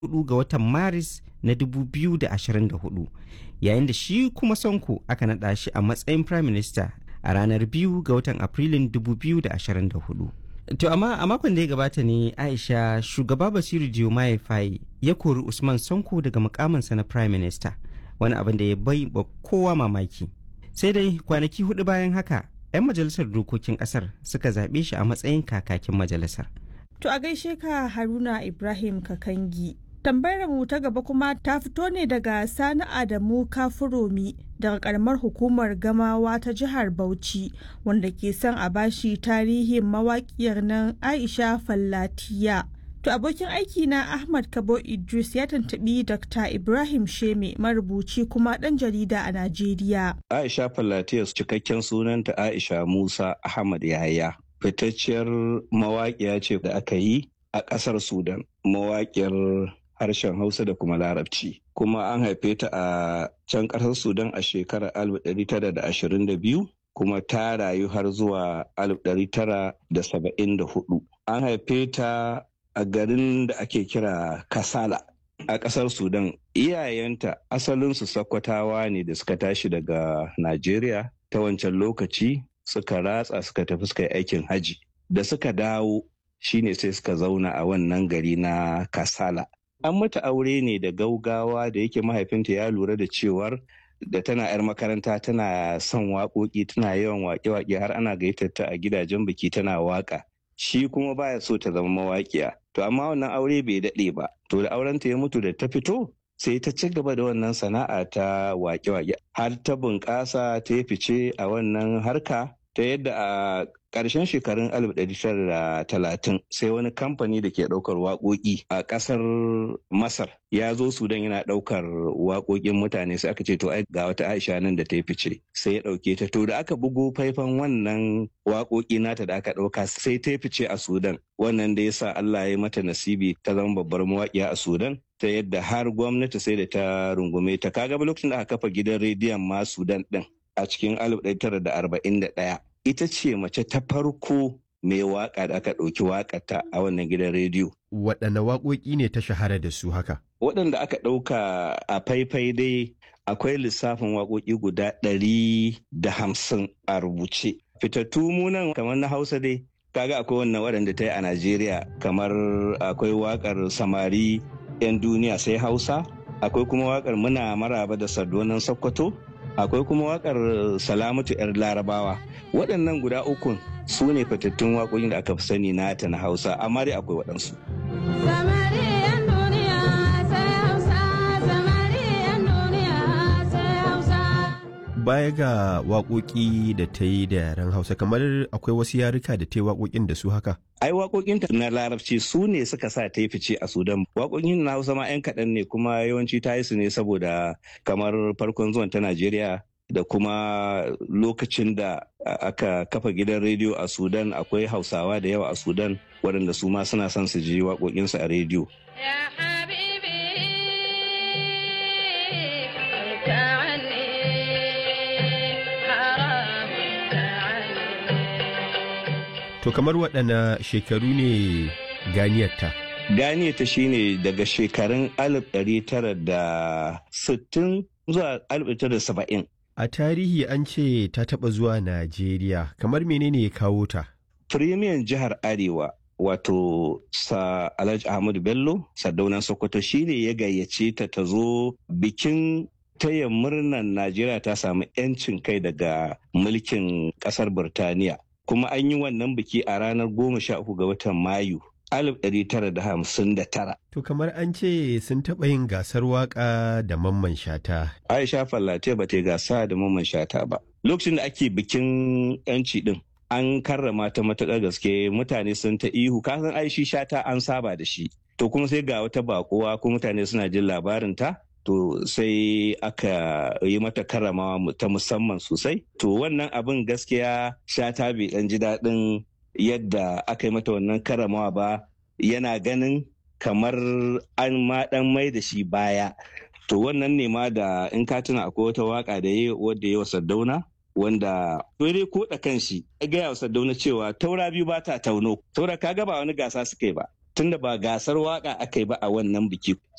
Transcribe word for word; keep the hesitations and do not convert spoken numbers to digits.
hudu ga watan Maris na dubu biyu da ashirin da hudu, yayin da shi kuma Sonko aka naɗa shi a matsayin Prime Minister a ranar biyu ga watan Afrilun dubu biyu da ashirin da hudu. To amma a makon da ya gabata ne Aisha shugaba Basiru Diomaye Faye ya kori Usman Sonko daga mukaminsa na Prime Minister, wani abin da ya bai ba kowa mamaki. Sai dai kwanaki hudu bayan haka 'yan majalisar dokokin kasar suka zaɓe shi a matsayin kakakin majalisar. To a gaishe ka Haruna Ibrahim Kakangi. Tambayar mu ta gaba kuma ta fito ne daga Sani Adamu Kafuromi daga karamar hukumar Gamawa ta jihar Bauchi, wanda ke son a bashi tarihin mawaƙiyar nan Aisha Fallatiya. To abokin aiki na Ahmad Kabo Idris ya tantabi Dokta Ibrahim Sheme, marubuci kuma ɗan jarida a Najeriya. Aisha Fallatiya cikakken sunanta Aisha Musa Ahmad Yahaya. Fitacciyar mawaƙiya ce da aka yi a ƙasar Sudan. Mawaƙiyar harshen Hausa da kuma Larabci. Kuma an haife ta a can ƙasar Sudan a shekarar alif ɗari tara da ashirin da biyu, kuma ta rayu har zuwa alif ɗari tara da saba'in da hudu. An haife ta a garin da ake kira Kasala a ƙasar Sudan. Iyayenta asalinsu Sakkwatawa ne da suka tashi daga Najeriya ta wancan lokaci, suka ratsa suka tafi suka yi aikin haji. Da suka dawo shine sai suka zauna a wannan gari na Kasala. An mata aure ne da gaugawa da yake mahaifinta ya lura da cewar da tana 'yar makaranta tana son waƙoƙi, tana yawan waƙe-waƙe har ana gayyatar ta a gidajen biki tana waƙa. Shi kuma baya so ta zama mawaƙiya. To amma wannan aure bai daɗe ba. To da aurenta ya mutu da ta fito sai ta ci gaba da wannan sana'a ta waƙe-waƙe har ta bunƙasa ta yi fice a wannan harka, ta yadda a ƙarshen shekarun alif ɗari tara da talatin sai wani kamfani da ke ɗaukar waƙoƙi a ƙasar Masar ya zo Sudan yana ɗaukar waƙoƙin mutane, sai aka ce to ai ga wata Aisha nan da ta yi fice, sai ya ɗauke ta. To da aka bugo faifan wannan waƙoƙi nata da aka ɗauka sai ta yi fice a Sudan. Wannan da ya sa Allah ya mata nasibi ta zama babbar mawaƙiya a Sudan, ta yadda har gwamnati sai da ta rungume ta. Kaga lokacin da aka kafa gidan rediyon ma Sudan ɗin a cikin alif ɗari tara da arba'in da ɗaya. Ita ce mace ta farko mai waka da aka ɗauki wakata a wannan gidan rediyo. Waɗanne waƙoƙi ne ta shahara da su haka? Waɗanda aka ɗauka a faifai dai akwai lissafin waƙoƙi guda ɗari da hamsin a rubuce. Fitattu munan kamar na Hausa dai, kaga akwai wannan waɗanda ta yi a Najeriya, kamar akwai waƙar Samari 'yan duniya sai Hausa, akwai kuma waƙar Muna maraba da Sardonan Sokoto, akwai kuma wakar Salamatu 'yar Larabawa. Waɗannan guda ukun su ne fitattun waƙoƙin da aka fi sani nata na Hausa, amma dai akwai waɗansu. Baya ga waƙoƙi da ta yi da yaren Hausa, kamar akwai wasu yaruka da ta yi waƙoƙin da su haka? Ai waƙoƙinta na Larabci su ne suka sa ta yi fice a Sudan. Waƙoƙin na Hausa ma 'yan kaɗan ne, kuma yawanci ta yi su ne saboda kamar farkon zuwan ta Najeriya da kuma lokacin da aka kafa gidan rediyo a Sudan. Akwai Hausawa da yawa a Sudan waɗanda su ma suna son su ji waƙoƙinsu a rediyo. To kamar waɗanne shekaru ne ganiyarta? Ganiyarta shine daga shekarun alif ɗari tara da sittin zuwa alif ɗari tara da saba'in. A tarihi an ce ta taɓa zuwa Najeriya, kamar menene ya kawo ta? Firimiyan jihar Arewa wato sa Alhaji Ahmadu Bello Sardaunan Sokoto shine ya gayyace ta ta zo bikin taya murnan Najeriya ta samu 'yancin kai daga mulkin ƙasar Burtaniya. Kuma an yi wannan biki a ranar goma sha uku ga watan Mayu alif ɗari tara da hamsin da tara. To kamar an ce sun taɓa yin gasar waƙa da Mamman Shata. Aisha Fallatiya ba ta yi gasa da Mamman Shata ba. Lokacin da ake bikin 'yanci ɗin an karrama ta matuƙar gaske, mutane sun ta ihu, kasan Aishi Shata an saba da shi. To kuma sai ga wata baƙuwa ko mutane suna jin labarin ta. To sai aka yi mata karamawa ta musamman sosai. To wannan abin gaskiya Shata bai ɗan ji daɗin yadda aka yi mata wannan karamawa ba, yana ganin kamar an ma ɗan mai da shi baya. To wannan ne ma da in ka tuna akwai wata waka da ya wadda ya wa Sardauna, wanda dai ko da kan shi ya gaya wa Sardauna cewa taura biyu ba ta tauno. Saboda kaga ba wani gasa suka yi ba. Tunda ba gasar waka aka yi ba a wannan biki.